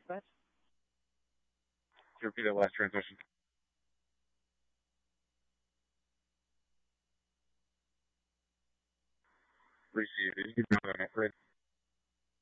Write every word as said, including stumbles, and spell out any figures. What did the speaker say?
dispatch? Could you repeat that last transmission? Receive. Did you know that, Fred?